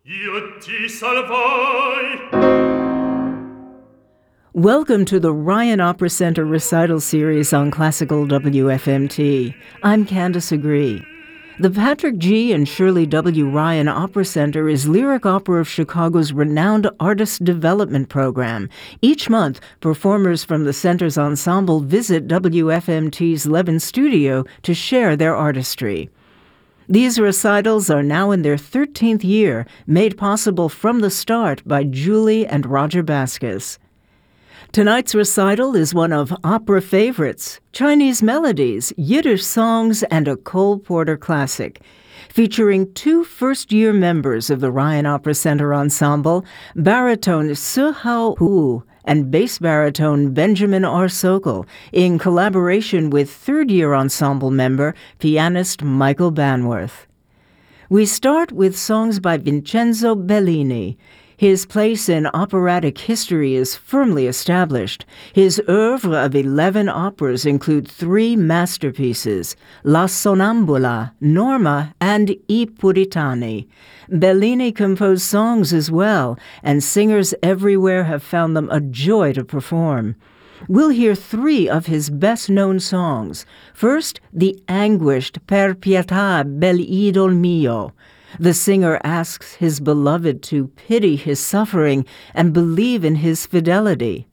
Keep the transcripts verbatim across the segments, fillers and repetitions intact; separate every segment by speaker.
Speaker 1: Io ti salvai.
Speaker 2: Welcome to the Ryan Opera Center recital series on Classical W F M T. I'm Candace Agree. The Patrick G. and Shirley W. Ryan Opera Center is Lyric Opera of Chicago's renowned artist development program. Each month, performers from the center's ensemble visit W F M T's Levin studio to share their artistry. These recitals are now in their thirteenth year, made possible from the start by Julie and Roger Baskus. Tonight's recital is one of opera favorites, Chinese melodies, Yiddish songs, and a Cole Porter classic. Featuring two first-year members of the Ryan Opera Center Ensemble, baritone Se Hao Hu and bass baritone Benjamin R. Sokol, in collaboration with third-year ensemble member, pianist Michael Banworth. We start with songs by Vincenzo Bellini. His place in operatic history is firmly established. His oeuvre of eleven operas include three masterpieces, La Sonnambula, Norma, and I Puritani. Bellini composed songs as well, and singers everywhere have found them a joy to perform. We'll hear three of his best-known songs. First, the anguished Per pietà bel idol mio. The singer asks his beloved to pity his suffering and believe in his fidelity.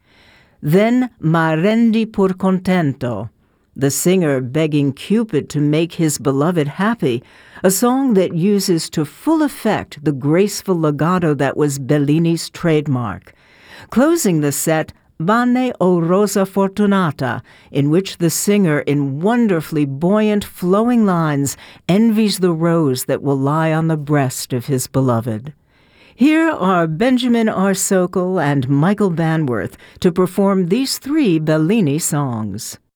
Speaker 2: Then, Ma rendi pur contento, the singer begging Cupid to make his beloved happy, a song that uses to full effect the graceful legato that was Bellini's trademark. Closing the set, Bane o Rosa Fortunata, in which the singer, in wonderfully buoyant, flowing lines, envies the rose that will lie on the breast of his beloved. Here are Benjamin R. Sokol and Michael Banworth to perform these three Bellini songs.